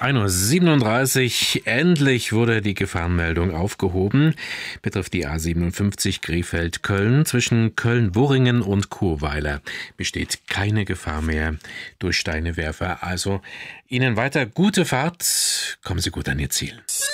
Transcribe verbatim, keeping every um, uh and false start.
ein Uhr siebenunddreißig. Endlich wurde die Gefahrenmeldung aufgehoben. Betrifft die A siebenundfünfzig Krefeld-Köln. Zwischen Köln-Burringen und Churweiler besteht keine Gefahr mehr durch Steinewerfer. Also Ihnen weiter gute Fahrt. Kommen Sie gut an Ihr Ziel.